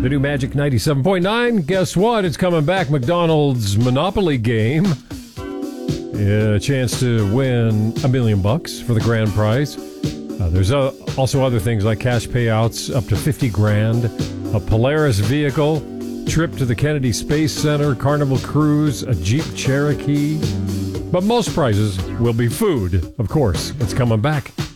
The new Magic 97.9. Guess what? It's coming back. McDonald's Monopoly game. A chance to win $1 million for the grand prize. There's also other things like cash payouts up to $50,000, a Polaris vehicle, trip to the Kennedy Space Center, Carnival Cruise, a Jeep Cherokee. But most prizes will be food, of course. It's coming back.